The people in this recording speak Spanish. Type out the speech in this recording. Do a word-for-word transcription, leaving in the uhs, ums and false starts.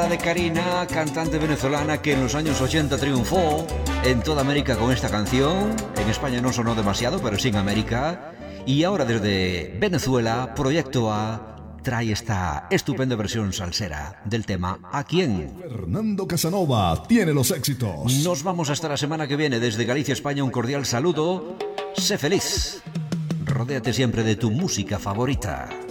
De Karina, cantante venezolana que en los años ochenta triunfó en toda América con esta canción. En España no sonó demasiado, pero sí en América. Y ahora desde Venezuela, Proyecto A trae esta estupenda versión salsera del tema ¿A quién? Fernando Casanova tiene los éxitos. Nos vamos hasta la semana que viene. Desde Galicia, España, un cordial saludo. Sé feliz. Rodéate siempre de tu música favorita.